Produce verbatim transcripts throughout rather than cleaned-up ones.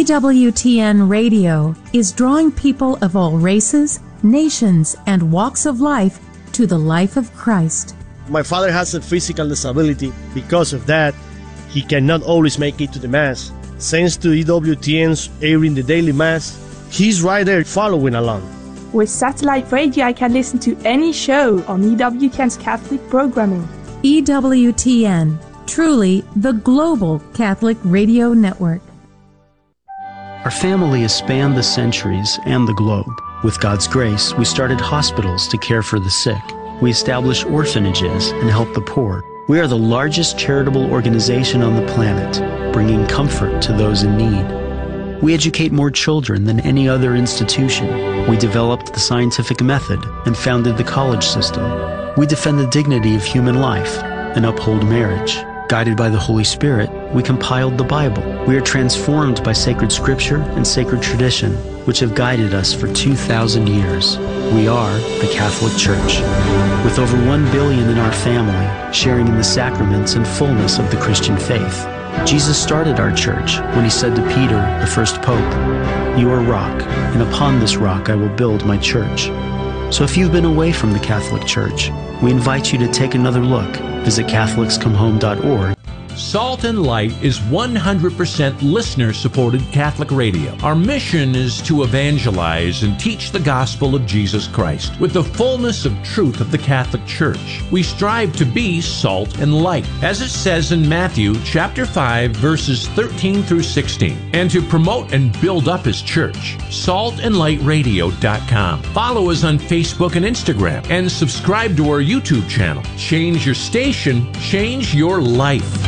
W T N Radio is drawing people of all races, nations, and walks of life to the life of Christ. My father has a physical disability. Because of that, he cannot always make it to the Mass. Thanks to E W T N's airing the daily Mass, he's right there following along. With satellite radio, I can listen to any show on E W T N's Catholic programming. E W T N, truly the global Catholic radio network. Our family has spanned the centuries and the globe. With God's grace, we started hospitals to care for the sick. We established orphanages and help the poor. We are the largest charitable organization on the planet, bringing comfort to those in need. We educate more children than any other institution. We developed the scientific method and founded the college system. We defend the dignity of human life and uphold marriage. Guided by the Holy Spirit, we compiled the Bible. We are transformed by sacred scripture and sacred tradition, which have guided us for two thousand years. We are the Catholic Church. With over one billion in our family, sharing in the sacraments and fullness of the Christian faith. Jesus started our church when he said to Peter, the first pope, "You are rock, and upon this rock I will build my church." So if you've been away from the Catholic Church, we invite you to take another look. Visit Catholics Come Home dot org. Salt and Light is one hundred percent listener-supported Catholic radio. Our mission is to evangelize and teach the gospel of Jesus Christ with the fullness of truth of the Catholic Church. We strive to be salt and light, as it says in Matthew chapter five, verses thirteen through sixteen, and to promote and build up His church. salt and light radio dot com. Follow us on Facebook and Instagram, and subscribe to our YouTube channel. Change your station, change your life.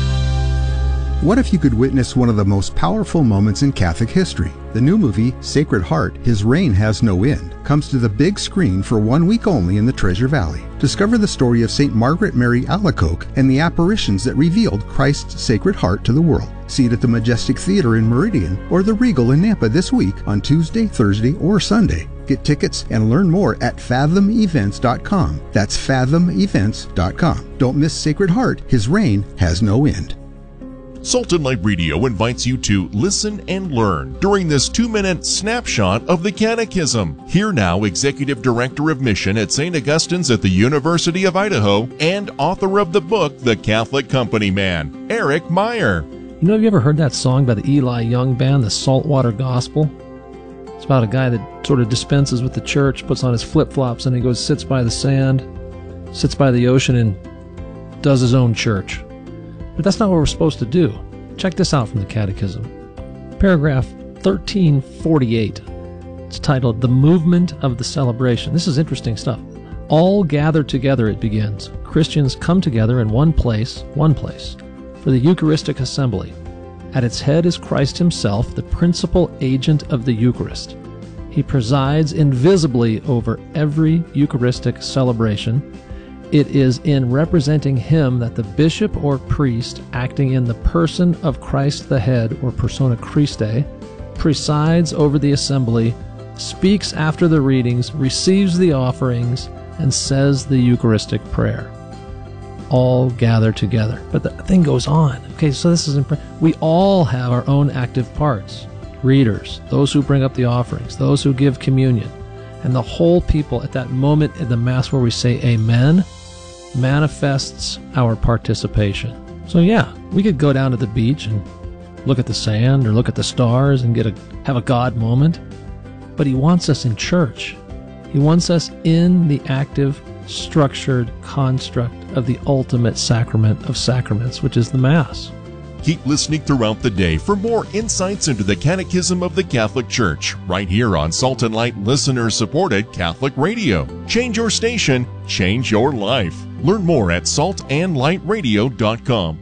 What if you could witness one of the most powerful moments in Catholic history? The new movie, Sacred Heart, His Reign Has No End, comes to the big screen for one week only in the Treasure Valley. Discover the story of Saint Margaret Mary Alacoque and the apparitions that revealed Christ's Sacred Heart to the world. See it at the Majestic Theater in Meridian or the Regal in Nampa this week on Tuesday, Thursday, or Sunday. Get tickets and learn more at fathom events dot com. That's fathom events dot com. Don't miss Sacred Heart, His Reign Has No End. Salt and Light Radio invites you to listen and learn during this two-minute snapshot of the Catechism. Here now, Executive Director of Mission at Saint Augustine's at the University of Idaho and author of the book, The Catholic Company Man, Eric Meyer. You know, have you ever heard that song by the Eli Young Band, The Saltwater Gospel? It's about a guy that sort of dispenses with the church, puts on his flip-flops, and he goes, sits by the sand, sits by the ocean, and does his own church. But that's not what we're supposed to do. Check this out from the Catechism. Paragraph thirteen forty-eight. It's titled, The Movement of the Celebration. This is interesting stuff. All gather together, it begins. Christians come together in one place, one place, for the Eucharistic assembly. At its head is Christ himself, the principal agent of the Eucharist. He presides invisibly over every Eucharistic celebration. It is in representing him that the bishop or priest, acting in the person of Christ the head, or persona Christi, presides over the assembly, speaks after the readings, receives the offerings, and says the Eucharistic prayer. All gather together. But the thing goes on. Okay, so this is imp- we all have our own active parts. Readers, those who bring up the offerings, those who give communion. And the whole people at that moment in the Mass where we say Amen manifests our participation. So yeah, we could go down to the beach and look at the sand or look at the stars and get a have a God moment. But he wants us in church. He wants us in the active, structured construct of the ultimate sacrament of sacraments, which is the Mass. Keep listening throughout the day for more insights into the Catechism of the Catholic Church, right here on Salt and Light listener-supported Catholic Radio. Change your station, change your life. Learn more at salt and light radio dot com.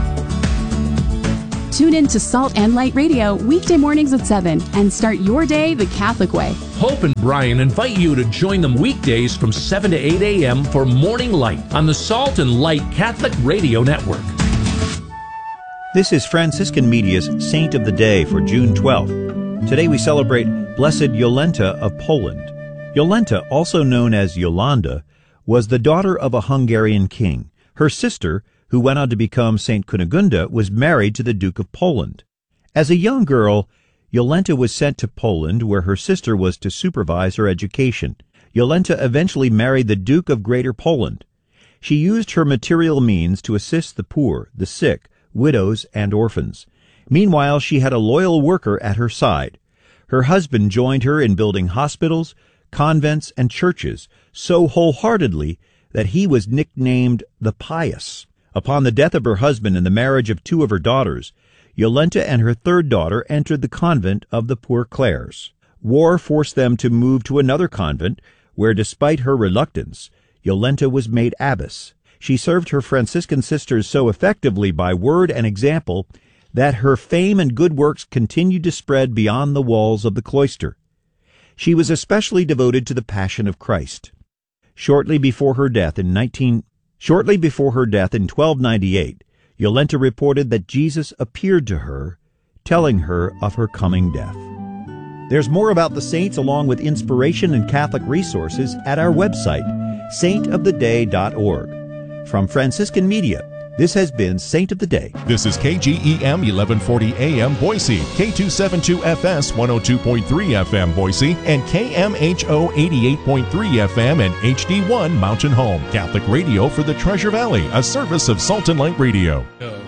Tune in to Salt and Light Radio weekday mornings at seven and start your day the Catholic way. Hope and Brian invite you to join them weekdays from seven to eight a.m. for Morning Light on the Salt and Light Catholic Radio Network. This is Franciscan Media's Saint of the Day for June twelfth. Today we celebrate Blessed Jolenta of Poland. Jolenta, also known as Yolanda, was the daughter of a Hungarian king. Her sister, who went on to become Saint Cunegunda, was married to the Duke of Poland. As a young girl, Jolenta was sent to Poland, where her sister was to supervise her education. Jolenta eventually married the Duke of Greater Poland. She used her material means to assist the poor, the sick, widows, and orphans. Meanwhile, she had a loyal worker at her side. Her husband joined her in building hospitals, convents, and churches so wholeheartedly that he was nicknamed the Pious. Upon the death of her husband and the marriage of two of her daughters, Jolenta and her third daughter entered the convent of the Poor Clares. War forced them to move to another convent, where, despite her reluctance, Jolenta was made abbess. She served her Franciscan sisters so effectively by word and example that her fame and good works continued to spread beyond the walls of the cloister. She was especially devoted to the Passion of Christ. Shortly before her death in nineteen Shortly before her death in twelve ninety-eight, Jolenta reported that Jesus appeared to her, telling her of her coming death. There's more about the saints along with inspiration and Catholic resources at our website, saint of the day dot org. From Franciscan Media, this has been Saint of the Day. This is K G E M eleven forty A M Boise, K two seventy-two F S one oh two point three F M Boise, and K M H O eighty-eight point three F M and H D one Mountain Home. Catholic radio for the Treasure Valley, a service of Salt and Light Radio.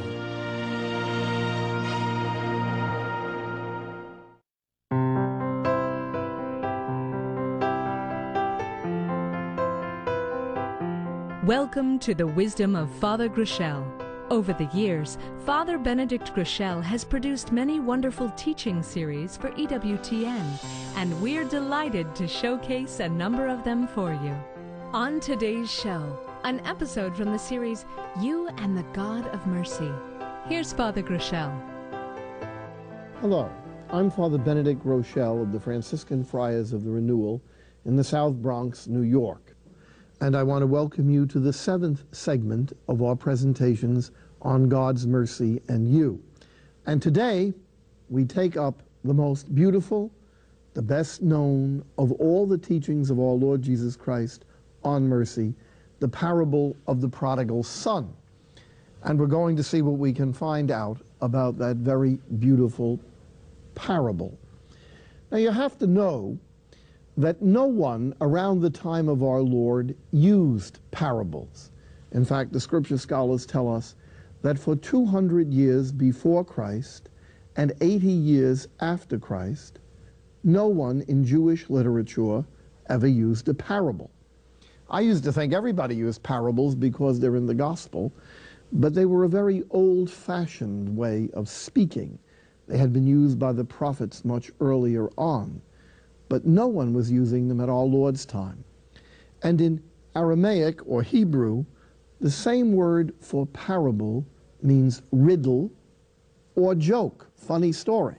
Welcome to the Wisdom of Father Groeschel. Over the years, Father Benedict Groeschel has produced many wonderful teaching series for E W T N, and we're delighted to showcase a number of them for you. On today's show, an episode from the series You and the God of Mercy. Here's Father Groeschel. Hello, I'm Father Benedict Groeschel of the Franciscan Friars of the Renewal in the South Bronx, New York. And I want to welcome you to the seventh segment of our presentations on God's mercy and you. And today, we take up the most beautiful, the best known of all the teachings of our Lord Jesus Christ on mercy, the parable of the prodigal son. And we're going to see what we can find out about that very beautiful parable. Now, you have to know that no one around the time of our Lord used parables. In fact, the scripture scholars tell us that for two hundred years before Christ and eighty years after Christ, no one in Jewish literature ever used a parable. I used to think everybody used parables because they're in the gospel, but they were a very old-fashioned way of speaking. They had been used by the prophets much earlier on, but no one was using them at our Lord's time. And in Aramaic or Hebrew, the same word for parable means riddle or joke, funny story.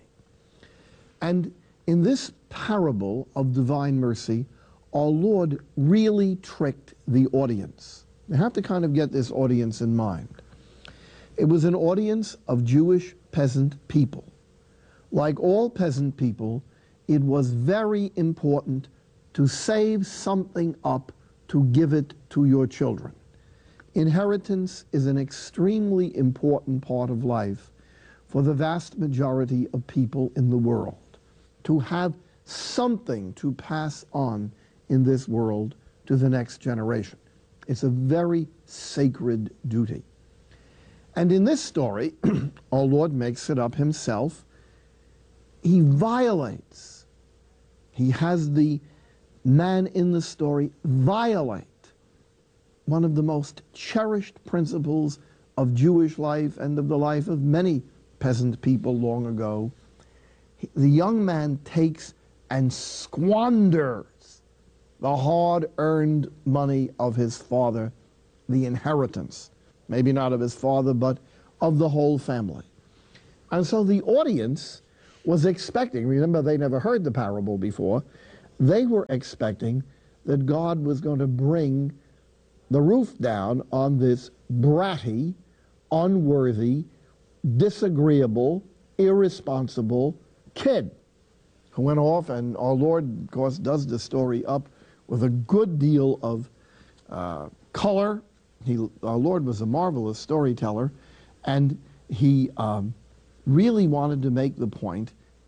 And in this parable of divine mercy, our Lord really tricked the audience. You have to kind of get this audience in mind. It was an audience of Jewish peasant people. Like all peasant people, it was very important to save something up to give it to your children. Inheritance is an extremely important part of life for the vast majority of people in the world. To have something to pass on in this world to the next generation. It's a very sacred duty. And in this story, our Lord makes it up himself. He violates, he has the man in the story violate one of the most cherished principles of Jewish life and of the life of many peasant people long ago. The young man takes and squanders the hard-earned money of his father, the inheritance, maybe not of his father, but of the whole family. And so the audience was expecting, remember they never heard the parable before, they were expecting that God was going to bring the roof down on this bratty, unworthy, disagreeable, irresponsible kid who went off, and our Lord, of course, does the story up with a good deal of uh, color. He, our Lord was a marvelous storyteller, and he um, really wanted to make the point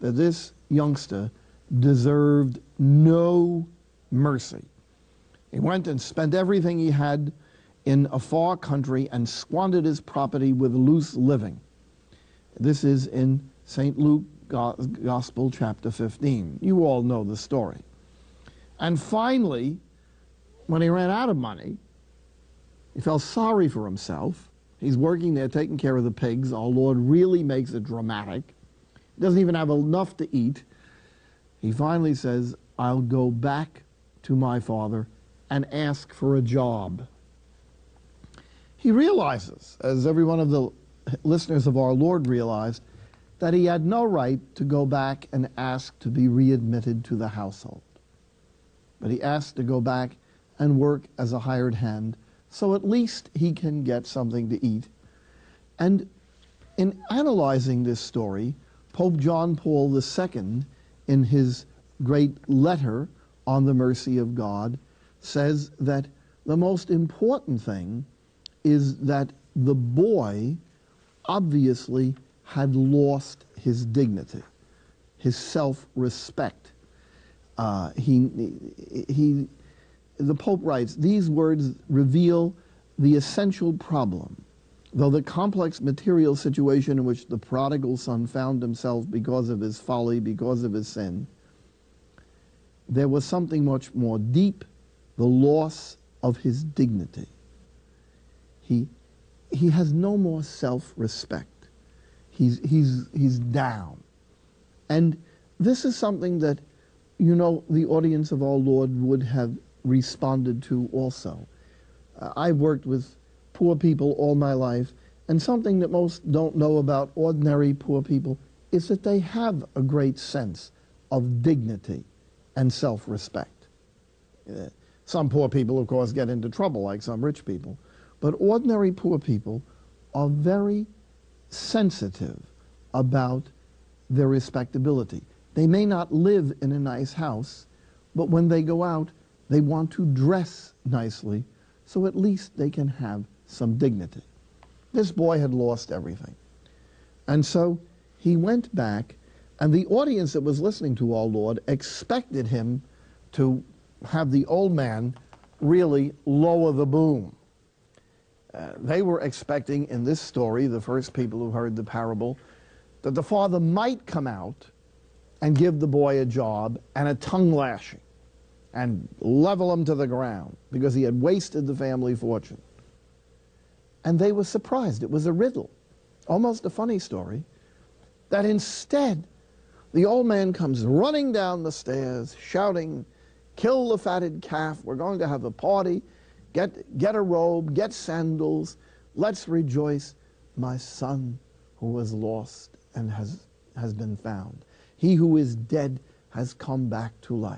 that this youngster deserved no mercy. He went and spent everything he had in a far country and squandered his property with loose living. This is in Saint Luke Gospel, chapter fifteen. You all know the story. And finally, when he ran out of money, he felt sorry for himself. He's working there taking care of the pigs. Our Lord really makes it dramatic. He doesn't even have enough to eat. He finally says, I'll go back to my father and ask for a job. He realizes, as every one of the listeners of our Lord realized, that he had no right to go back and ask to be readmitted to the household. But he asked to go back and work as a hired hand, so at least he can get something to eat. And in analyzing this story, Pope John Paul the Second, in his great letter on the mercy of God, says that the most important thing is that the boy obviously had lost his dignity, his self-respect. Uh, he, he, the Pope writes, these words reveal the essential problem. Though the complex material situation in which the prodigal son found himself because of his folly, because of his sin, there was something much more deep, the loss of his dignity. He, he has no more self-respect. He's, he's, he's down. And this is something that, you know, the audience of our Lord would have responded to also. Uh, I've worked with poor people all my life, and something that most don't know about ordinary poor people is that they have a great sense of dignity and self-respect. Uh, some poor people, of course, get into trouble like some rich people, but ordinary poor people are very sensitive about their respectability. They may not live in a nice house, but when they go out, they want to dress nicely, so at least they can have some dignity. This boy had lost everything. And so he went back, and the audience that was listening to our Lord expected him to have the old man really lower the boom. Uh, they were expecting in this story, the first people who heard the parable, that the father might come out and give the boy a job and a tongue lashing and level him to the ground because he had wasted the family fortune. And they were surprised. It was a riddle, almost a funny story, that instead the old man comes running down the stairs shouting, kill the fatted calf, we're going to have a party, get, get a robe, get sandals, let's rejoice, my son who was lost and has, has been found. He who is dead has come back to life.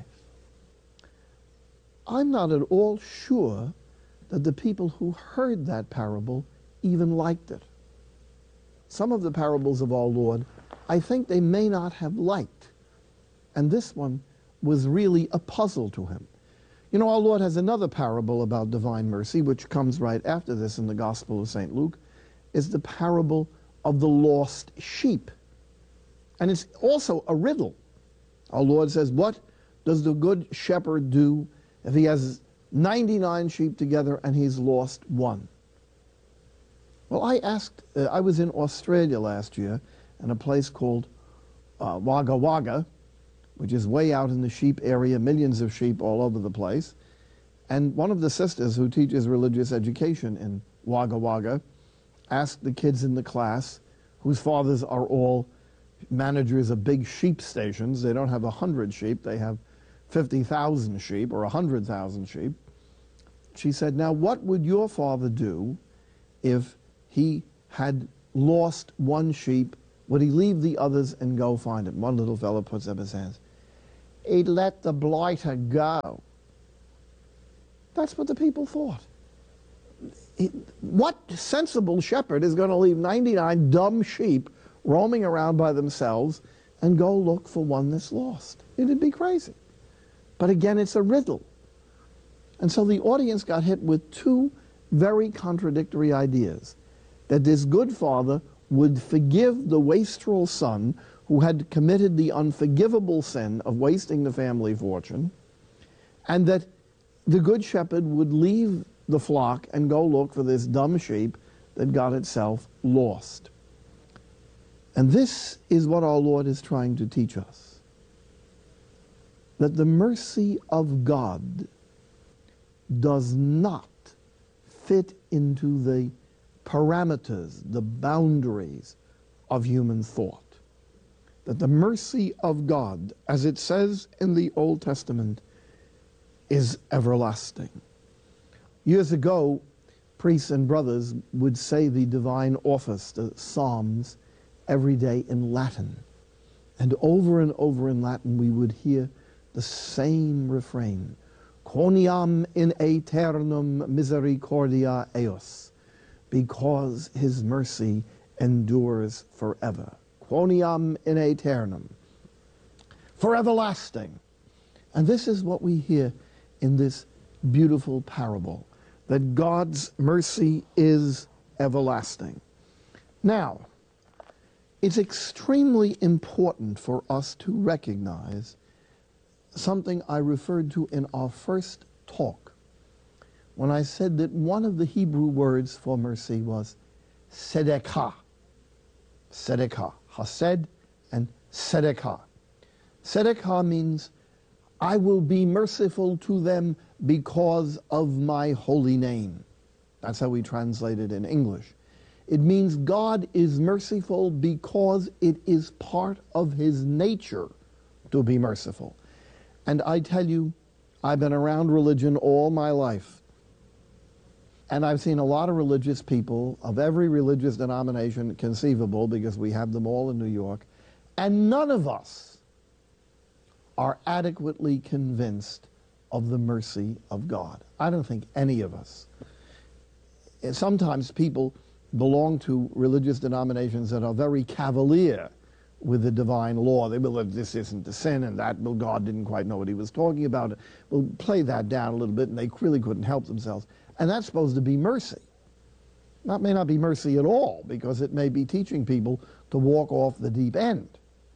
I'm not at all sure that the people who heard that parable even liked it. Some of the parables of our Lord, I think they may not have liked. And this one was really a puzzle to him. You know, our Lord has another parable about divine mercy, which comes right after this in the Gospel of Saint Luke, is the parable of the lost sheep. And it's also a riddle. Our Lord says, what does the good shepherd do if he has ninety-nine sheep together and he's lost one? Well, I asked, uh, I was in Australia last year in a place called uh, Wagga Wagga, which is way out in the sheep area, millions of sheep all over the place. And one of the sisters who teaches religious education in Wagga Wagga asked the kids in the class, whose fathers are all managers of big sheep stations. They don't have a hundred sheep, they have fifty thousand sheep or a hundred thousand sheep. She said, now what would your father do if he had lost one sheep? Would he leave the others and go find it? One little fellow puts up his hands. He'd let the blighter go. That's what the people thought. He, what sensible shepherd is going to leave ninety-nine dumb sheep roaming around by themselves and go look for one that's lost? It'd be crazy. But again, it's a riddle. And so the audience got hit with two very contradictory ideas. That this good father would forgive the wastrel son who had committed the unforgivable sin of wasting the family fortune, and that the good shepherd would leave the flock and go look for this dumb sheep that got itself lost. And this is what our Lord is trying to teach us, that the mercy of God does not fit into the parameters, the boundaries of human thought. That the mercy of God, as it says in the Old Testament, is everlasting. Years ago, priests and brothers would say the divine office, the Psalms, every day in Latin. And over and over in Latin we would hear the same refrain, Quoniam in aeternum misericordia eos, because his mercy endures forever. Quoniam in aeternum, for everlasting. And this is what we hear in this beautiful parable, that God's mercy is everlasting. Now, it's extremely important for us to recognize something I referred to in our first talk, when I said that one of the Hebrew words for mercy was tzedakah. Tzedakah. Hased and tzedakah. Tzedakah means, I will be merciful to them because of my holy name. That's how we translate it in English. It means God is merciful because it is part of his nature to be merciful. And I tell you, I've been around religion all my life. And I've seen a lot of religious people of every religious denomination conceivable, because we have them all in New York, and none of us are adequately convinced of the mercy of God. I don't think any of us. Sometimes people belong to religious denominations that are very cavalier with the divine law. They believe this isn't a sin and that, well, God didn't quite know what he was talking about. We'll play that down a little bit, and they really couldn't help themselves. And that's supposed to be mercy. That may not be mercy at all, because it may be teaching people to walk off the deep end.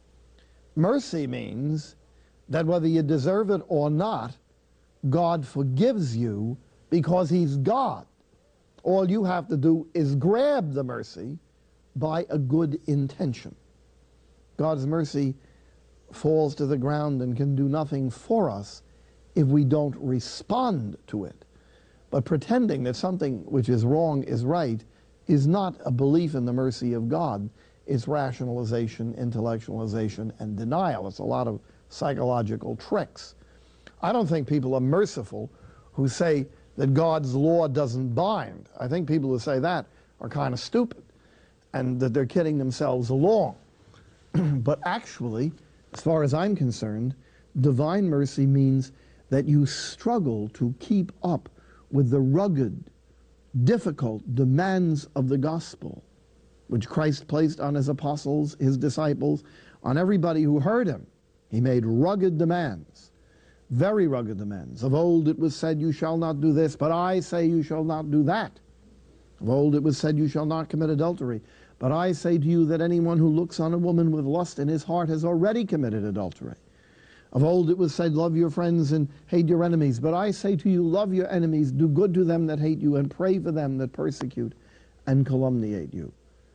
Mercy means that whether you deserve it or not, God forgives you because he's God. All you have to do is grab the mercy by a good intention. God's mercy falls to the ground and can do nothing for us if we don't respond to it. But pretending that something which is wrong is right is not a belief in the mercy of God. It's rationalization, intellectualization, and denial. It's a lot of psychological tricks. I don't think people are merciful who say that God's law doesn't bind. I think people who say that are kind of stupid, and that they're kidding themselves along. But actually, as far as I'm concerned, divine mercy means that you struggle to keep up with the rugged, difficult demands of the gospel, which Christ placed on his apostles, his disciples, on everybody who heard him. He made rugged demands, very rugged demands. Of old it was said, you shall not do this, but I say you shall not do that. Of old it was said, you shall not commit adultery, but I say to you that anyone who looks on a woman with lust in his heart has already committed adultery. Of old it was said, love your friends and hate your enemies. But I say to you, love your enemies, do good to them that hate you, and pray for them that persecute and calumniate you.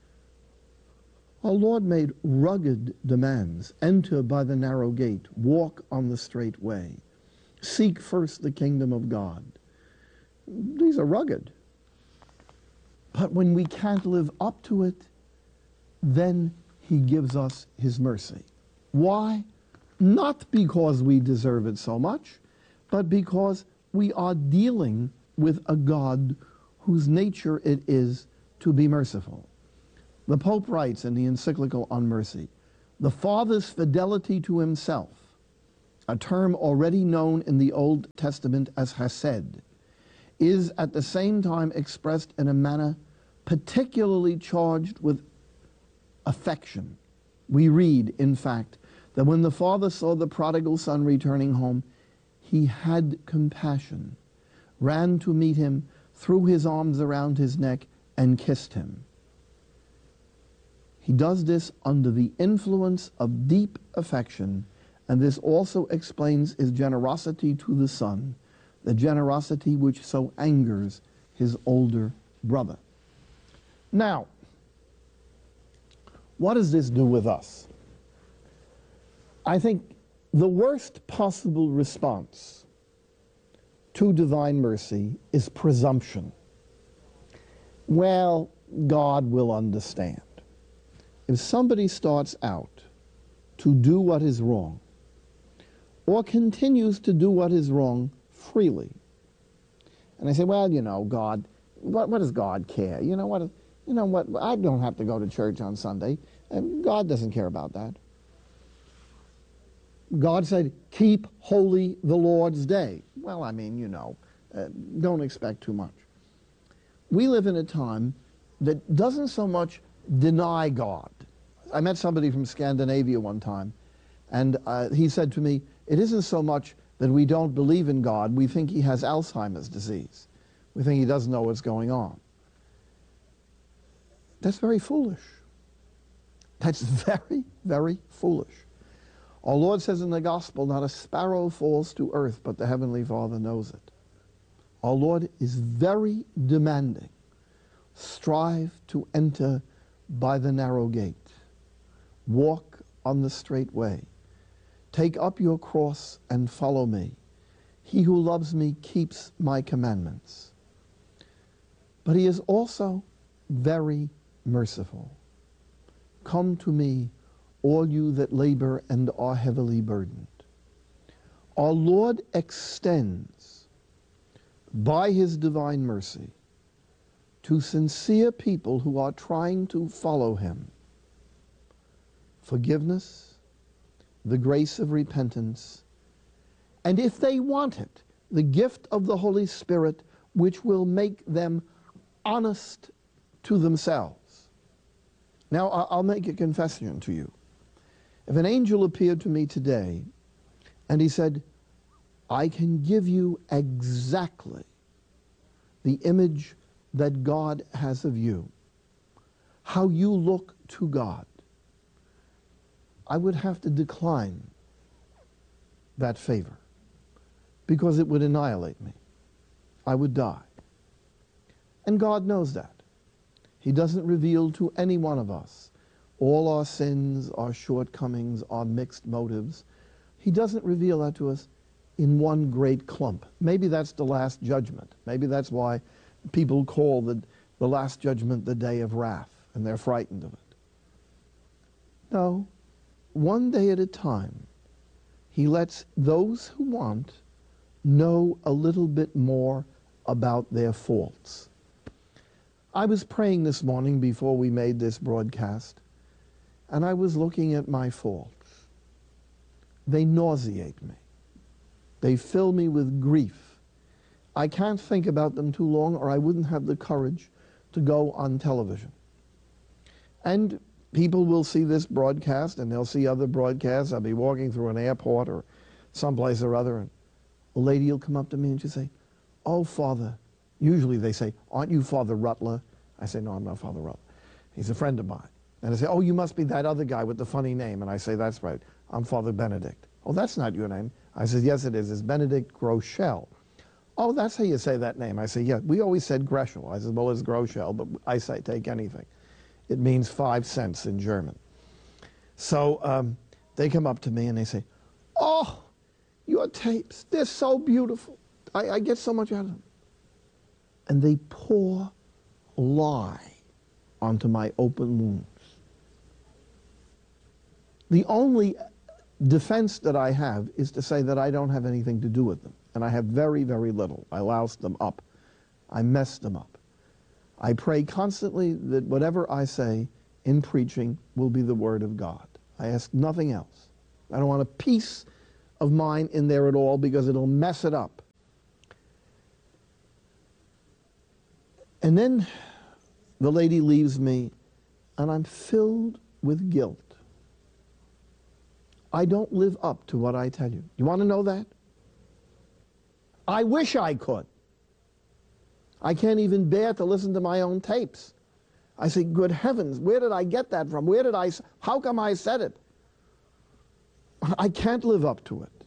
Our Lord made rugged demands. Enter by the narrow gate. Walk on the straight way. Seek first the kingdom of God. These are rugged. But when we can't live up to it, then he gives us his mercy. Why? Not because we deserve it so much, but because we are dealing with a God whose nature it is to be merciful. The Pope writes in the encyclical on mercy, the Father's fidelity to himself, a term already known in the Old Testament as Hesed, is at the same time expressed in a manner particularly charged with affection. We read, in fact, that when the father saw the prodigal son returning home, he had compassion, ran to meet him, threw his arms around his neck, and kissed him. He does this under the influence of deep affection, and this also explains his generosity to the son, the generosity which so angers his older brother. Now, what does this do with us? I think the worst possible response to divine mercy is presumption. Well, God will understand. If somebody starts out to do what is wrong, or continues to do what is wrong freely, and I say, well, you know, God, what, what does God care? You know what? You know what? I don't have to go to church on Sunday, and God doesn't care about that. God said, keep holy the Lord's day. Well, I mean, you know, uh, don't expect too much. We live in a time that doesn't so much deny God. I met somebody from Scandinavia one time, and uh, he said to me, it isn't so much that we don't believe in God, we think he has Alzheimer's disease. We think he doesn't know what's going on. That's very foolish. That's very, very foolish. Our Lord says in the gospel, not a sparrow falls to earth, but the Heavenly Father knows it. Our Lord is very demanding. Strive to enter by the narrow gate. Walk on the straight way. Take up your cross and follow me. He who loves me keeps my commandments. But he is also very merciful. Come to me, all you that labor and are heavily burdened. Our Lord extends, by his divine mercy, to sincere people who are trying to follow him, forgiveness, the grace of repentance, and if they want it, the gift of the Holy Spirit, which will make them honest to themselves. Now, I'll make a confession to you. If an angel appeared to me today and he said, I can give you exactly the image that God has of you, how you look to God, I would have to decline that favor because it would annihilate me. I would die. And God knows that. He doesn't reveal to any one of us all our sins, our shortcomings, our mixed motives. He doesn't reveal that to us in one great clump. Maybe that's the last judgment. Maybe that's why people call the, the last judgment the day of wrath, and they're frightened of it. No, one day at a time, he lets those who want know a little bit more about their faults. I was praying this morning before we made this broadcast, and I was looking at my faults. They nauseate me. They fill me with grief. I can't think about them too long, or I wouldn't have the courage to go on television. And people will see this broadcast, and they'll see other broadcasts. I'll be walking through an airport or someplace or other, and a lady will come up to me and she'll say, oh, Father. Usually they say, aren't you Father Rutler? I say, no, I'm not Father Rutler. He's a friend of mine. And they say, oh, you must be that other guy with the funny name. And I say, that's right. I'm Father Benedict. Oh, that's not your name. I said, yes, it is. It's Benedict Groeschel. Oh, that's how you say that name. I say, yeah, we always said Greschel. I said, well, it's Groeschel, but I say take anything. It means five cents in German. So um, they come up to me and they say, oh, your tapes, they're so beautiful. I, I get so much out of them. And they pour lye onto my open wounds. The only defense that I have is to say that I don't have anything to do with them. And I have very, very little. I louse them up. I mess them up. I pray constantly that whatever I say in preaching will be the Word of God. I ask nothing else. I don't want a piece of mine in there at all because it'll mess it up. And then the lady leaves me, and I'm filled with guilt. I don't live up to what I tell you. You want to know that? I wish I could. I can't even bear to listen to my own tapes. I say, good heavens, where did I get that from? Where did I, how come I said it? I can't live up to it.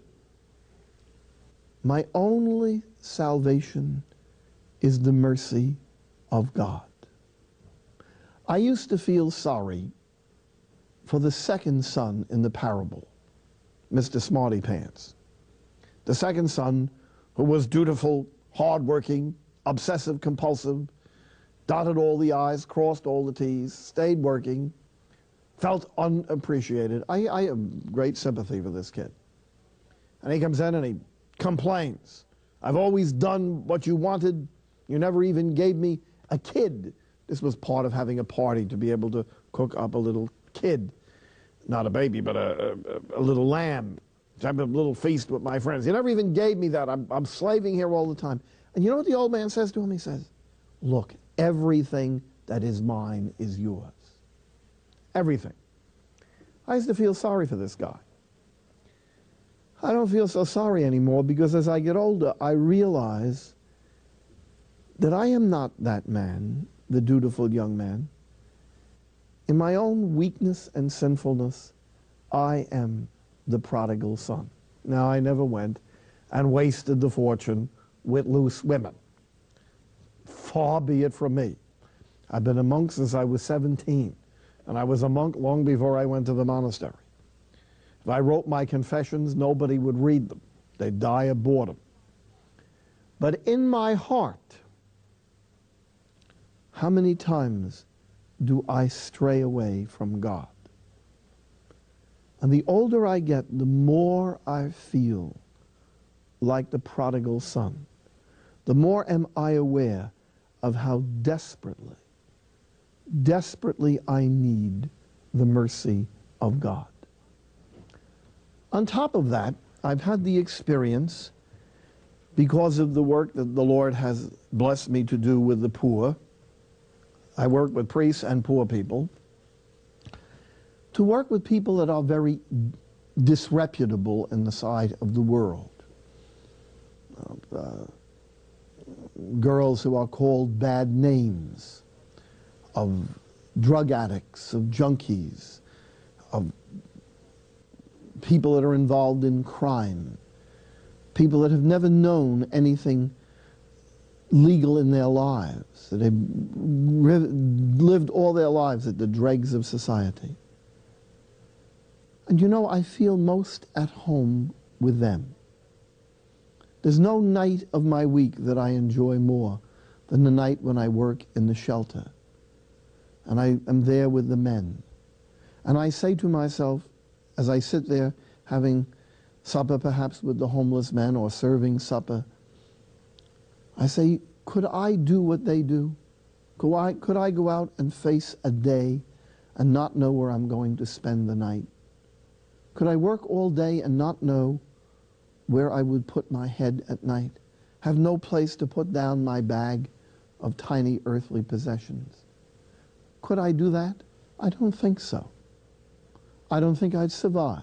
My only salvation is the mercy of God. I used to feel sorry for the second son in the parable, Mister Smarty Pants. The second son, who was dutiful, hardworking, obsessive compulsive, dotted all the I's, crossed all the T's, stayed working, felt unappreciated. I, I have great sympathy for this kid. And he comes in and he complains. I've always done what you wanted. You never even gave me a kid. This was part of having a party, to be able to cook up a little kid. Not a baby, but a, a, a little lamb. To have a little feast with my friends. You never even gave me that. I'm, I'm slaving here all the time. And you know what the old man says to him? He says, look, everything that is mine is yours. Everything. I used to feel sorry for this guy. I don't feel so sorry anymore, because as I get older, I realize that I am not that man, the dutiful young man. In my own weakness and sinfulness, I am the prodigal son. Now, I never went and wasted the fortune with loose women. Far be it from me. I've been a monk since I was seventeen, and I was a monk long before I went to the monastery. If I wrote my confessions, nobody would read them. They'd die of boredom. But in my heart, how many times do I stray away from God? And the older I get, the more I feel like the prodigal son. The more am I aware of how desperately, desperately I need the mercy of God. On top of that, I've had the experience, because of the work that the Lord has blessed me to do with the poor. I work with priests and poor people. To work with people that are very disreputable in the sight of the world. Uh, uh, girls who are called bad names, of drug addicts, of junkies, of people that are involved in crime, people that have never known anything legal in their lives, that have lived all their lives at the dregs of society. And you know, I feel most at home with them. There's no night of my week that I enjoy more than the night when I work in the shelter. And I am there with the men. And I say to myself, as I sit there having supper perhaps with the homeless men, or serving supper, I say, could I do what they do? Could I, could I go out and face a day and not know where I'm going to spend the night? Could I work all day and not know where I would put my head at night? Have no place to put down my bag of tiny earthly possessions? Could I do that? I don't think so. I don't think I'd survive.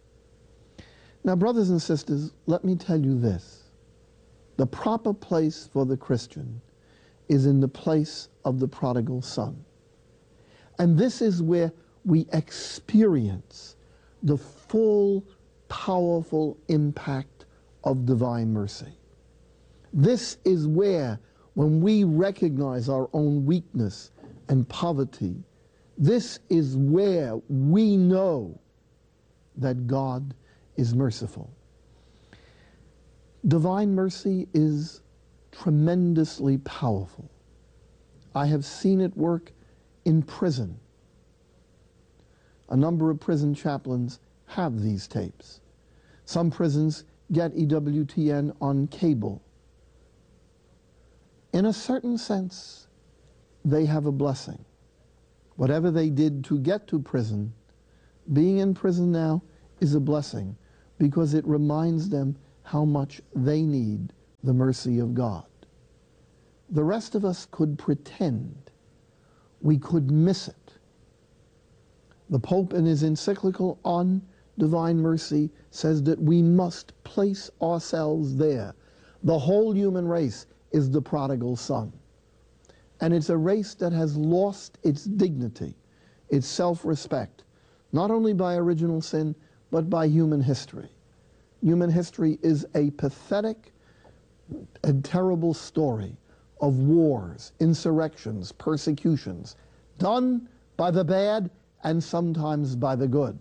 Now, brothers and sisters, let me tell you this. The proper place for the Christian is in the place of the prodigal son. And this is where we experience the full, powerful impact of divine mercy. This is where, when we recognize our own weakness and poverty, this is where we know that God is merciful. Divine mercy is tremendously powerful. I have seen it work in prison. A number of prison chaplains have these tapes. Some prisons get E W T N on cable. In a certain sense, they have a blessing. Whatever they did to get to prison, being in prison now is a blessing, because it reminds them how much they need the mercy of God. The rest of us could pretend. We could miss it. The Pope, in his encyclical on divine mercy, says that we must place ourselves there. The whole human race is the prodigal son. And it's a race that has lost its dignity, its self-respect, not only by original sin, but by human history. Human history is a pathetic and terrible story of wars, insurrections, persecutions, done by the bad and sometimes by the good.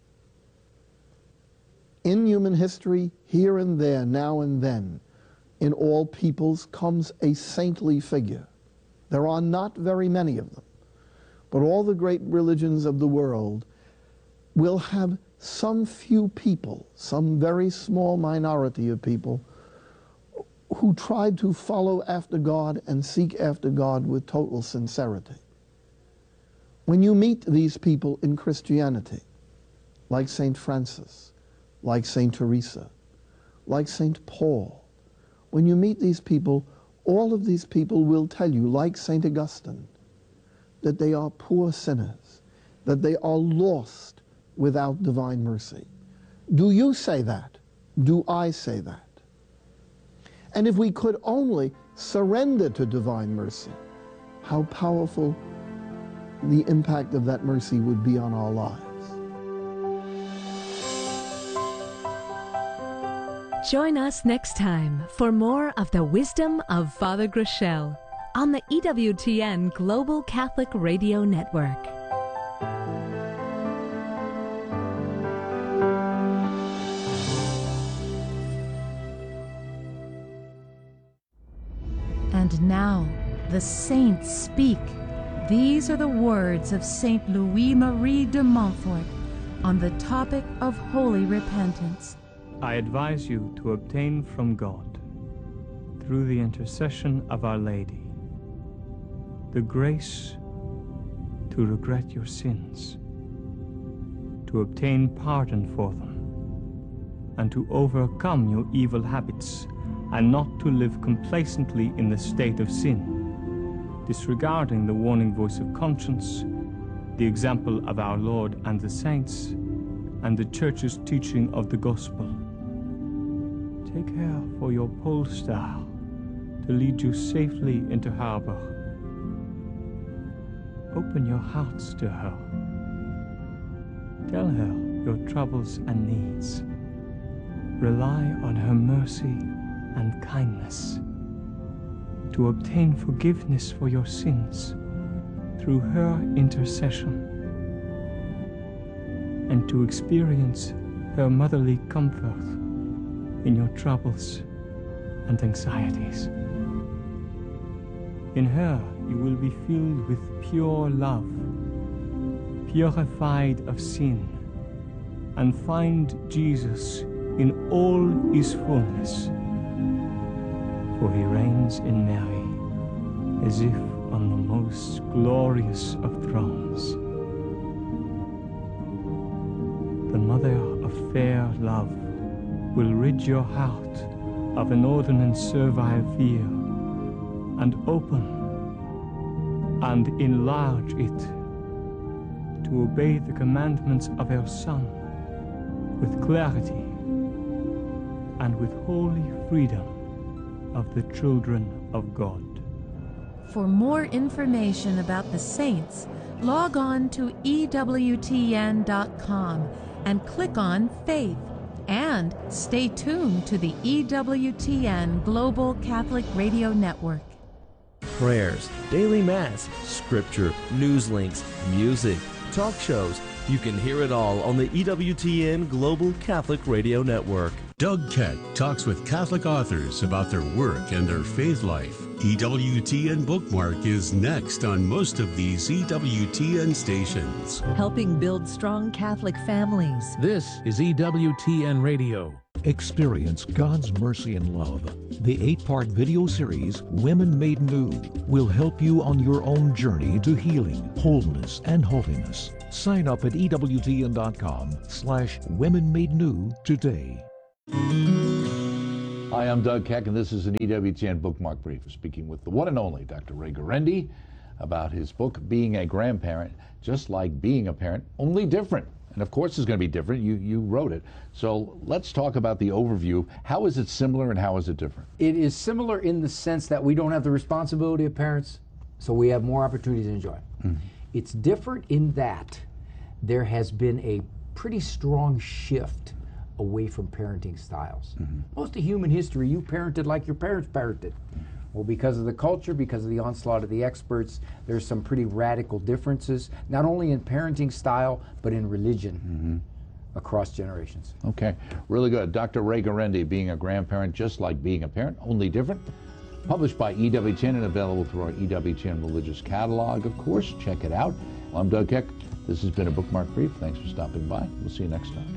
In human history, here and there, now and then, in all peoples comes a saintly figure. There are not very many of them, but all the great religions of the world will have some few people, some very small minority of people, who tried to follow after God and seek after God with total sincerity. When you meet these people in Christianity, like Saint Francis, like Saint Teresa, like Saint Paul, when you meet these people, all of these people will tell you, like Saint Augustine, that they are poor sinners, that they are lost without divine mercy. Do you say that? Do I say that? And if we could only surrender to divine mercy, how powerful the impact of that mercy would be on our lives. Join us next time for more of the wisdom of Father Groeschel on the E W T N Global Catholic Radio Network. And now the saints speak. These are the words of Saint Louis-Marie de Montfort on the topic of holy repentance. I advise you to obtain from God, through the intercession of Our Lady, the grace to regret your sins, to obtain pardon for them, and to overcome your evil habits, and not to live complacently in the state of sin, disregarding the warning voice of conscience, the example of our Lord and the saints, and the Church's teaching of the gospel. Take care for your pole star to lead you safely into harbor. Open your hearts to her. Tell her your troubles and needs. Rely on her mercy and kindness to obtain forgiveness for your sins through her intercession, and to experience her motherly comfort in your troubles and anxieties. In her you will be filled with pure love, purified of sin, and find Jesus in all his fullness. For he reigns in Mary as if on the most glorious of thrones. The mother of fair love will rid your heart of inordinate and servile fear, and open and enlarge it to obey the commandments of her Son with clarity and with holy freedom of the children of God. For more information about the saints, log on to E W T N dot com and click on Faith. And stay tuned to the E W T N Global Catholic Radio Network. Prayers, daily mass, scripture, news links, music, talk shows. You can hear it all on the E W T N Global Catholic Radio Network. Doug Keck talks with Catholic authors about their work and their faith life. E W T N Bookmark is next on most of these E W T N stations. Helping build strong Catholic families. This is E W T N Radio. Experience God's mercy and love. The eight-part video series, Women Made New, will help you on your own journey to healing, wholeness, and holiness. Sign up at E W T N dot com slash Women Made New today. Hi, I'm Doug Keck, and this is an E W T N Bookmark Brief, speaking with the one and only Doctor Ray Guarendi about his book, Being a Grandparent, just like being a parent, only different. And of course it's going to be different. You you wrote it. So let's talk about the overview. How is it similar and how is it different? It is similar in the sense that we don't have the responsibility of parents. So we have more opportunities to enjoy. Mm-hmm. It's different in that there has been a pretty strong shift away from parenting styles. Mm-hmm. Most of human history, you parented like your parents parented. Well, because of the culture, because of the onslaught of the experts, there's some pretty radical differences, not only in parenting style, but in religion mm-hmm. across generations. Okay, really good. Doctor Ray Guarendi, Being a Grandparent Just Like Being a Parent, Only Different. Published by E W T N and available through our E W T N religious catalog, of course. Check it out. I'm Doug Keck. This has been a Bookmark Brief. Thanks for stopping by. We'll see you next time.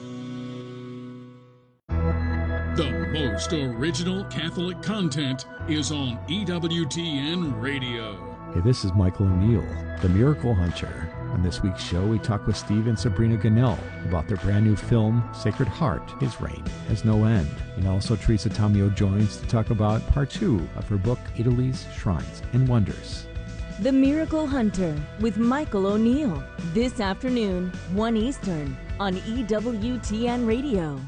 The most original Catholic content is on E W T N Radio. Hey, this is Michael O'Neill, the Miracle Hunter. On this week's show, we talk with Steve and Sabrina Gunnell about their brand new film, Sacred Heart, His Reign Has No End. And also Teresa Tomeo joins to talk about part two of her book, Italy's Shrines and Wonders. The Miracle Hunter with Michael O'Neill. This afternoon, one Eastern, on E W T N Radio.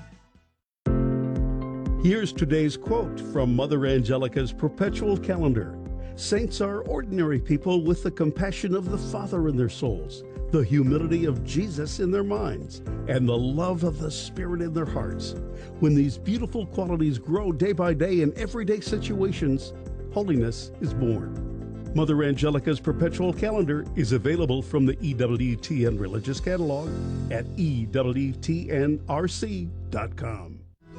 Here's today's quote from Mother Angelica's Perpetual Calendar. Saints are ordinary people with the compassion of the Father in their souls, the humility of Jesus in their minds, and the love of the Spirit in their hearts. When these beautiful qualities grow day by day in everyday situations, holiness is born. Mother Angelica's Perpetual Calendar is available from the E W T N Religious Catalog at E W T N R C dot com.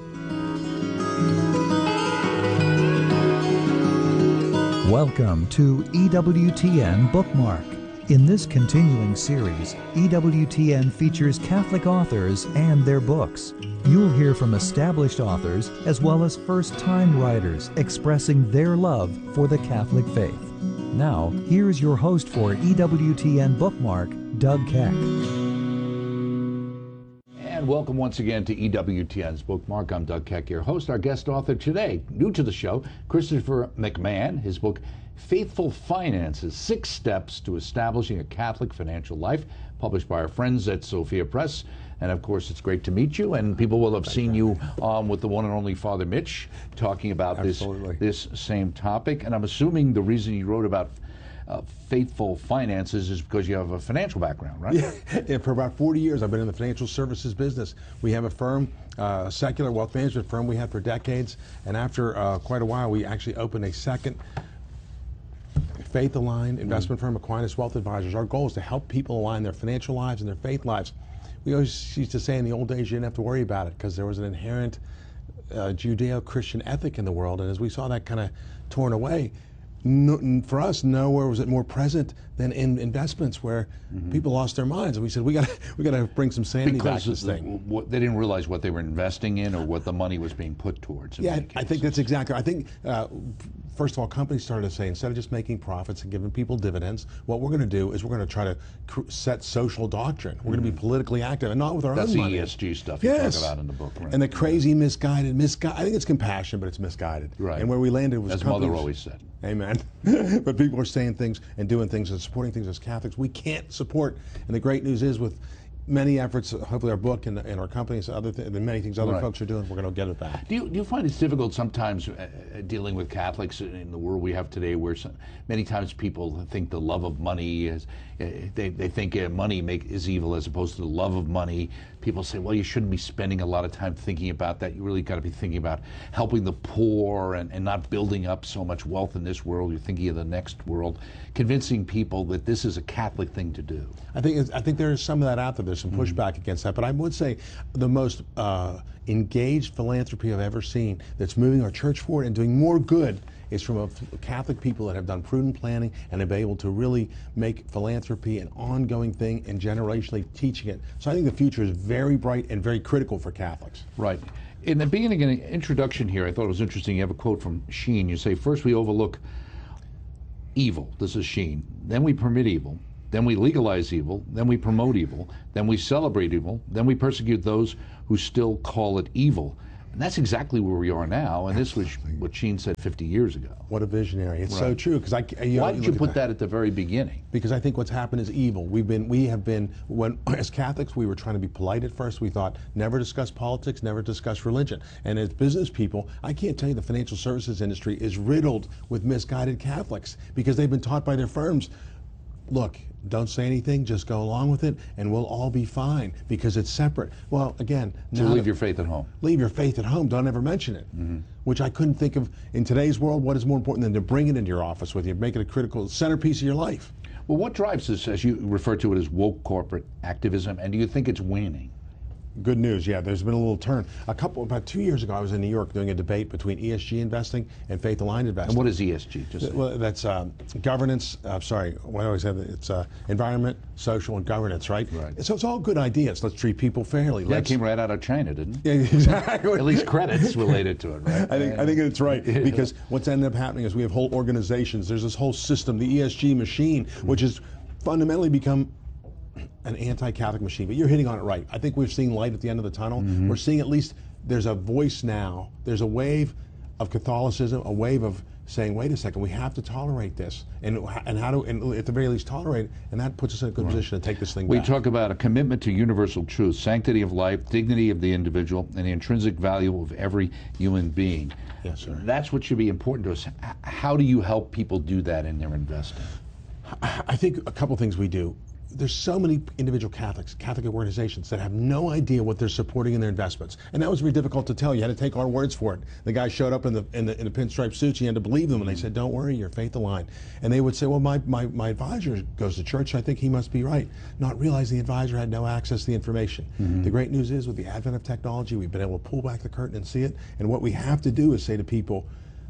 Welcome to E W T N Bookmark. In this continuing series, E W T N features Catholic authors and their books. You'll hear from established authors as well as first-time writers expressing their love for the Catholic faith. Now, here's your host for E W T N Bookmark, Doug Keck. And welcome once again to E W T N's Bookmark. I'm Doug Keck, your host. Our guest author today, new to the show, Christopher McMahon. His book, Faithful Finances, Six Steps to Establishing a Catholic Financial Life, published by our friends at Sophia Press. And of course, it's great to meet you. And people will have seen you um, with the one and only Father Mitch talking about this, this same topic. And I'm assuming the reason you wrote about Uh, faithful finances is because you have a financial background, right? Yeah. Yeah, for about forty years I've been in the financial services business. We have a firm, uh, a secular wealth management firm we had for decades, and after uh, quite a while we actually opened a second faith-aligned investment mm-hmm. firm, Aquinas Wealth Advisors. Our goal is to help people align their financial lives and their faith lives. We always used to say in the old days you didn't have to worry about it because there was an inherent uh, Judeo-Christian ethic in the world, and as we saw that kind of torn away, No, for us, nowhere was it more present than in investments where mm-hmm. people lost their minds, and we said we got we got to bring some sanity because back to this the, thing. What, they didn't realize what they were investing in or what the money was being put towards. Yeah, I, I think that's exactly. I think uh, first of all, companies started to say instead of just making profits and giving people dividends, what we're going to do is we're going to try to cr- set social doctrine. We're mm-hmm. going to be politically active and not with our that's own money. That's the E S G stuff yes. you talk about in the book, right? And the crazy, misguided, misguided. I think it's compassion, but it's misguided. Right. And where we landed was as companies, Mother always said. Amen. But people are saying things and doing things and supporting things as Catholics we can't support. And the great news is with many efforts, hopefully our book and, and our companies, other th- and many things other right. folks are doing, we're going to get it back. Do you, do you find it's difficult sometimes uh, dealing with Catholics in the world we have today where some, many times people think the love of money is, uh, they, they think uh, money make, is evil as opposed to the love of money. People say, well, you shouldn't be spending a lot of time thinking about that. You really got to be thinking about helping the poor and, and not building up so much wealth in this world. You're thinking of the next world, convincing people that this is a Catholic thing to do. I think it's, I think there's some of that out there. There's some pushback mm-hmm. against that. But I would say the most uh, engaged philanthropy I've ever seen that's moving our church forward and doing more good is from a Catholic people that have done prudent planning and have been able to really make philanthropy an ongoing thing and generationally teaching it. So I think the future is very bright and very critical for Catholics. Right. In the beginning, in the introduction here, I thought it was interesting. You have a quote from Sheen. You say, first we overlook evil. This is Sheen. Then we permit evil. Then we legalize evil. Then we promote evil. Then we celebrate evil. Then we persecute those who still call it evil. And that's exactly where we are now, and this was what Sheen said fifty years ago. What a visionary. It's Right. so true. Because I, you Why know, did you look put at that at the very beginning? Because I think what's happened is evil. We've been, we have been, when as Catholics, we were trying to be polite at first. We thought, never discuss politics, never discuss religion. And as business people, I can't tell you the financial services industry is riddled with misguided Catholics because they've been taught by their firms, look, don't say anything, just go along with it, and we'll all be fine because it's separate. Well, again, So now leave that- your faith at home. leave your faith at home. Don't ever mention it. Mm-hmm. Which I couldn't think of in today's world. What is more important than to bring it into your office with you, make it a critical centerpiece of your life? Well, what drives this, as you refer to it, as woke corporate activism, and do you think it's waning? Good news, yeah. There's been a little turn. A couple, about two years ago, I was in New York doing a debate between E S G investing and faith-aligned investing. And what is E S G? Just well, that's um, governance. Uh, sorry, what do I always have? It's uh, environment, social, and governance, right? Right. So it's all good ideas. Let's treat people fairly. Yeah, it Let's, came right out of China, didn't it? Yeah, exactly. At least credits related to it, right? I think I think it's right because what's ended up happening is we have whole organizations. There's this whole system, the E S G machine, which has fundamentally become an anti-Catholic machine. But you're hitting on it right. I think we've seen light at the end of the tunnel. Mm-hmm. We're seeing at least there's a voice now. There's a wave of Catholicism, a wave of saying, wait a second, we have to tolerate this, and and how to, and at the very least, tolerate it, and that puts us in a good Right. position to take this thing We back. talk about a commitment to universal truth, sanctity of life, dignity of the individual, and the intrinsic value of every human being. Yes, sir. That's what should be important to us. H- How do you help people do that in their investing? I think a couple things we do. There's so many individual Catholics, Catholic organizations that have no idea what they're supporting in their investments, and that was very difficult to tell. You had to take our words for it. The guy showed up in the in the, in the pinstripe suits. You had to believe them, and they said, "Don't worry, you're faith aligned." And they would say, "Well, my, my my advisor goes to church, so I think he must be right." Not realizing the advisor had no access to the information. Mm-hmm. The great news is, with the advent of technology, we've been able to pull back the curtain and see it. And what we have to do is say to people,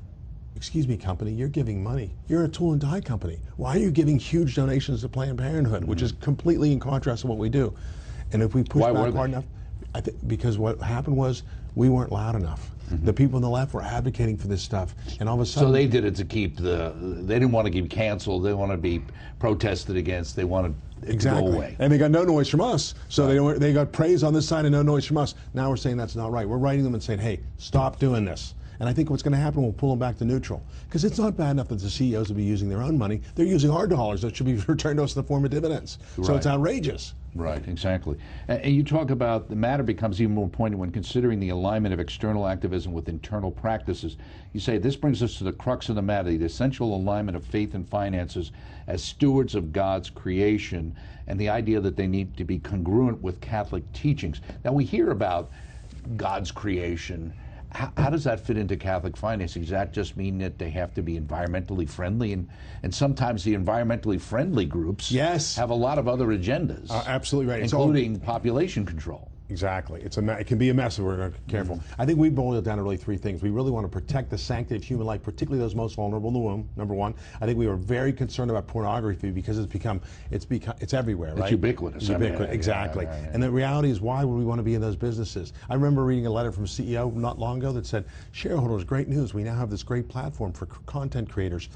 excuse me, company, you're giving money. You're a tool and die company. Why are you giving huge donations to Planned Parenthood, which is completely in contrast to what we do? And if we push Why were back they? hard enough, I think because what happened was we weren't loud enough. Mm-hmm. The people on the left were advocating for this stuff, and all of a sudden, So they did it to keep the, they didn't want to be canceled, they want to be protested against, they wanted it exactly, to go away. and they got no noise from us. So they don't, they got praise on this side and no noise from us. Now we're saying that's not right. We're writing them and saying, hey, stop doing this. And I think what's going to happen, we'll pull them back to neutral. Because it's not bad enough that the C E Os will be using their own money. They're using our dollars that should be returned to us in the form of dividends. So Right. it's outrageous. Right, exactly. And and you talk about the matter becomes even more poignant when considering the alignment of external activism with internal practices. You say this brings us to the crux of the matter, the essential alignment of faith and finances as stewards of God's creation, and the idea that they need to be congruent with Catholic teachings. Now we hear about God's creation. How, how does that fit into Catholic financing? Does that just mean that they have to be environmentally friendly? And, and sometimes the environmentally friendly groups yes. have a lot of other agendas, Uh, absolutely right. It's all- including population control. Exactly. It's a me- it can be a mess if we're not careful. Mm-hmm. I think we boiled it down to really three things. We really want to protect the sanctity of human life, particularly those most vulnerable in the womb. Number one. I think we were very concerned about pornography because it's become it's become it's everywhere, It's right? ubiquitous. I mean, Ubiquitous. yeah, exactly. yeah, yeah, yeah. And the reality is, why would we want to be in those businesses? I remember reading a letter from a C E O not long ago that said, "Shareholders, great news. We now have this great platform for c- content creators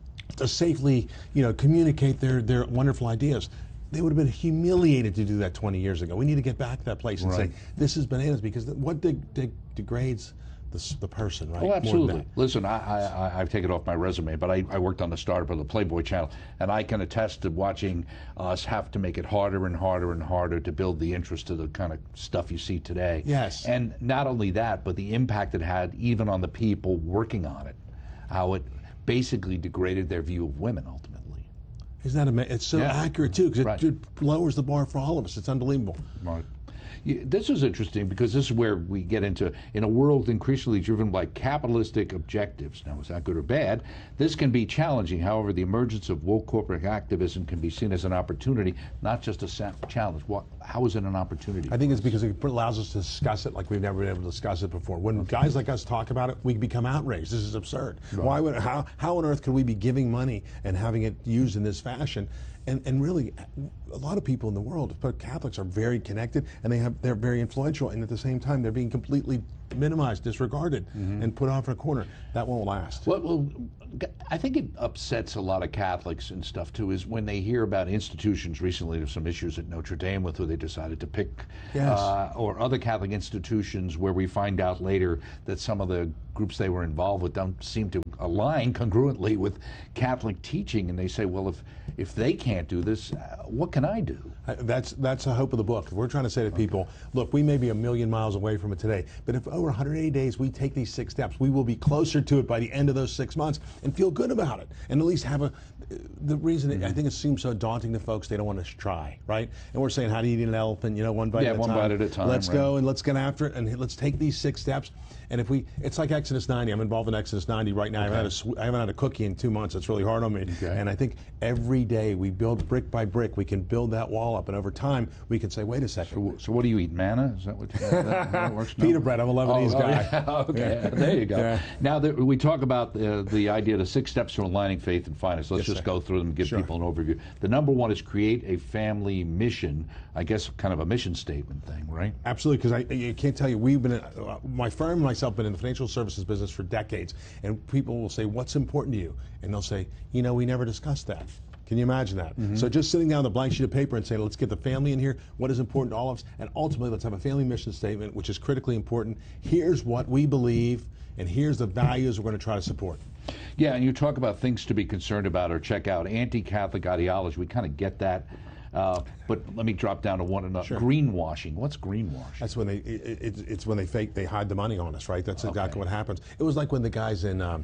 to safely, you know, communicate their their wonderful ideas." They would have been humiliated to do that twenty years ago. We need to get back to that place and Right. say, this is bananas, because th- what de- de- degrades the, s- the person, right? Oh, More than absolutely. that. Listen, I, I, I've taken off my resume, but I, I worked on the startup of the Playboy channel, and I can attest to watching us have to make it harder and harder and harder to build the interest of the kind of stuff you see today. Yes. And not only that, but the impact it had even on the people working on it, how it basically degraded their view of women ultimately. Isn't that amazing? It's so Yeah. accurate, too, because Right. it, it lowers the bar for all of us. It's unbelievable. Right. Yeah, this is interesting because this is where we get into, in a world increasingly driven by capitalistic objectives. Now, is that good or bad? This can be challenging. However, the emergence of woke corporate activism can be seen as an opportunity, not just a sa- challenge. What, how is it an opportunity? I think it's because it allows us to discuss it like we've never been able to discuss it before. When guys like us talk about it, we become outraged. This is absurd. Right. Why would how how on earth could we be giving money and having it used in this fashion? and, and really, a lot of people in the world, but Catholics are very connected, and they have they're very influential, and at the same time, they're being completely minimized, disregarded, mm-hmm. and put off in a corner. That won't last. Well, well, I think it upsets a lot of Catholics and stuff too, is when they hear about institutions. Recently, there's some issues at Notre Dame with who they decided to pick, yes. uh, or other Catholic institutions where we find out later that some of the groups they were involved with don't seem to align congruently with Catholic teaching, and they say, well, if if they can't do this, uh, what can I do? Uh, that's that's the hope of the book. We're trying to say to people, okay. look, we may be a million miles away from it today, but if over one hundred eighty days we take these six steps, we will be closer to it by the end of those six months and feel good about it, and at least have a. The reason mm-hmm. it, I think it seems so daunting to folks, they don't want to try, right? And we're saying, how do you eat an elephant? You know, one bite yeah, at a one time. bite at a time. Let's right. go and let's get after it, and let's take these six steps. And if we, it's like Exodus ninety. I'm involved in Exodus ninety right now. Okay. I, haven't had a, I haven't had a cookie in two months. It's really hard on me. Okay. And I think every day we build brick by brick, we can build that wall up, and over time we can say, wait a second. So, so what do you eat? Manna? Is that what that, that, that works? Pita no? bread. I'm a Lebanese oh, guy. Oh, yeah. Okay, yeah. There you go. Yeah. Now that we talk about the, the idea of the six steps to aligning faith and finance. Let's yes, just sir. go through them and give sure. people an overview. The number one is create a family mission. I guess kind of a mission statement thing, right? Absolutely, because I, I can't tell you, we've been, uh, my firm and myself been in the financial services business for decades, and people will say, what's important to you? And they'll say, you know, we never discussed that. Can you imagine that? Mm-hmm. So just sitting down with a blank sheet of paper and saying, let's get the family in here, what is important to all of us, and ultimately let's have a family mission statement, which is critically important. Here's what we believe, and here's the values we're going to try to support. Yeah, and you talk about things to be concerned about or check out. Anti-Catholic ideology, we kind of get that. Uh, but let me drop down to one another. Sure. Greenwashing. What's greenwashing? That's when they. It, it, it's when they fake. They hide the money on us, right? That's okay. exactly what happens. It was like when the guys in um,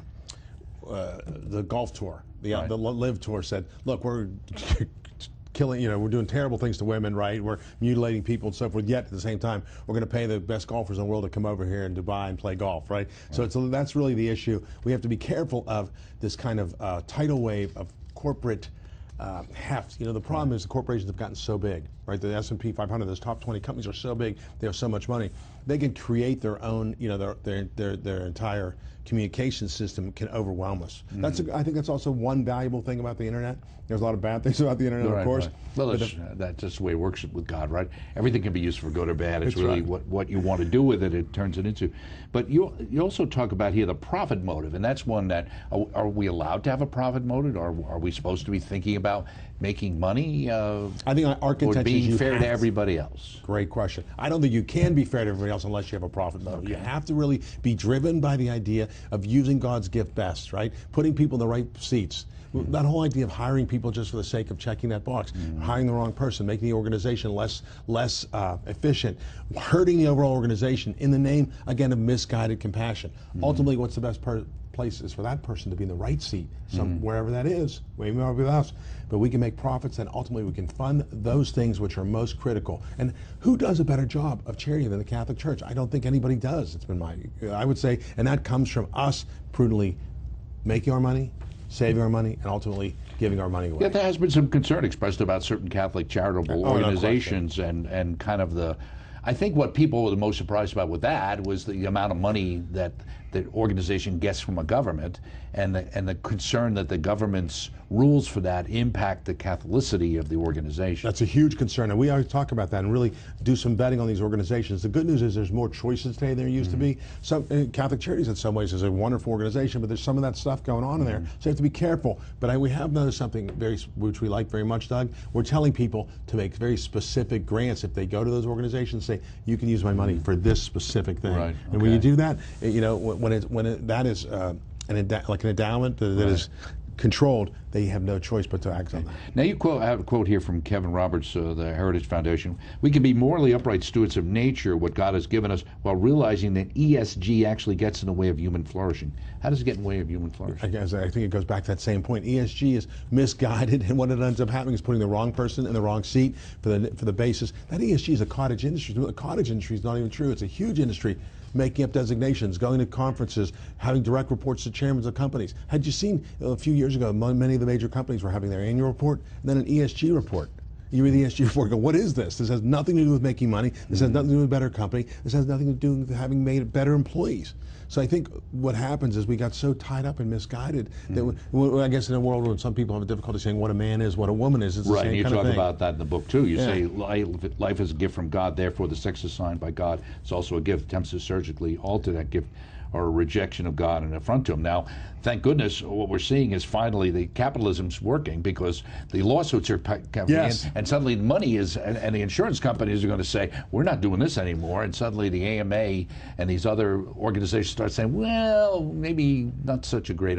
uh, the golf tour, the right. uh, the Live tour, said, "Look, we're." killing, you know, we're doing terrible things to women, right? We're mutilating people and so forth. Yet at the same time, we're going to pay the best golfers in the world to come over here in Dubai and play golf, right? right. So it's, that's really the issue. We have to be careful of this kind of uh, tidal wave of corporate uh, heft. You know, the problem right. is the corporations have gotten so big, right? The S and P five hundred, those top twenty companies are so big, they have so much money. They can create their own, you know, their their their, their entire communication system can overwhelm us. Mm-hmm. That's a, I think that's also one valuable thing about the internet. There's a lot of bad things about the internet, right, of course. Right. Well, that's, uh, that's just the way it works with God, right? Everything can be used for good or bad. It's really right. what, what you want to do with it, it turns it into. But you you also talk about here the profit motive, and that's one that, are, are we allowed to have a profit motive, or are we supposed to be thinking about making money? Uh, I think our contention or being is you fair have to everybody else. Great question. I don't think you can be fair to everybody else unless you have a profit motive. Okay. You have to really be driven by the idea of using God's gift best, right? Putting people in the right seats. Mm-hmm. That whole idea of hiring people just for the sake of checking that box, mm-hmm. hiring the wrong person, making the organization less less uh, efficient, hurting the overall organization in the name, again, of misguided compassion. Mm-hmm. Ultimately, what's the best per- place is for that person to be in the right seat, some, mm-hmm. wherever that is, maybe not with us, but we can make profits, and ultimately we can fund those things which are most critical. And who does a better job of charity than the Catholic Church? I don't think anybody does. It's been my, I would say, and that comes from us prudently making our money, saving our money, and ultimately giving our money away. Yeah, there has been some concern expressed about certain Catholic charitable oh, organizations no and, and kind of the, I think what people were the most surprised about with that was the amount of money that the organization gets from a government, and the, and the concern that the government's rules for that impact the Catholicity of the organization. That's a huge concern, and we always talk about that and really do some vetting on these organizations. The good news is there's more choices today than there used mm-hmm. to be. Some uh, Catholic Charities in some ways is a wonderful organization, but there's some of that stuff going on mm-hmm. in there, so you have to be careful. But I, we have noticed something very, which we like very much, Doug. We're telling people to make very specific grants if they go to those organizations, say, you can use my money for this specific thing. Right. And when you do that, you know, when it, when it, that is uh, an enda- like an endowment that, that right. is controlled, they have no choice but to act on that. Now you quote, I have a quote here from Kevin Roberts, uh, the Heritage Foundation. We can be morally upright stewards of nature, what God has given us, while realizing that E S G actually gets in the way of human flourishing. How does it get in the way of human flourishing? I guess I think it goes back to that same point. E S G is misguided, and what it ends up happening is putting the wrong person in the wrong seat for the for the basis. That E S G is a cottage industry. The cottage industry is not even true. It's a huge industry, making up designations, going to conferences, having direct reports to chairmen of companies. Had you seen a few years ago, many of the major companies were having their annual report and then an E S G report. you read the E S G report, go, what is this? This has nothing to do with making money. This has nothing to do with a better company. This has nothing to do with having made better employees. So I think what happens is we got so tied up and misguided mm-hmm. that we, we, I guess in a world where some people have a difficulty saying what a man is, what a woman is, it's the right, same and you kind talk of thing. about that in the book too. You yeah. say life, life is a gift from God, therefore the sex assigned by God is also a gift. Attempts to surgically alter that gift or a rejection of God and affront to him. Now, thank goodness, what we're seeing is finally the capitalism's working because the lawsuits are coming yes. in, and suddenly money is, and, and the insurance companies are going to say, we're not doing this anymore, and suddenly the A M A and these other organizations start saying, well, maybe not such a great